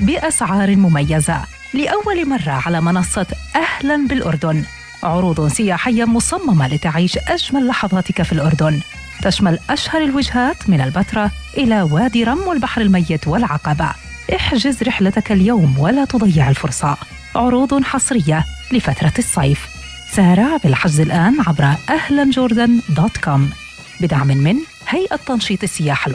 بأسعار مميزة لأول مرة على منصة أهلاً بالأردن. عروض سياحية مصممة لتعيش أجمل لحظاتك في الأردن، تشمل أشهر الوجهات من البتراء إلى وادي رم والبحر الميت والعقبة. احجز رحلتك اليوم ولا تضيع الفرصة. عروض حصرية لفترة الصيف. سارع بالحجز الآن عبر ahlanjordan.com بدعم من هيئة تنشيط السياحة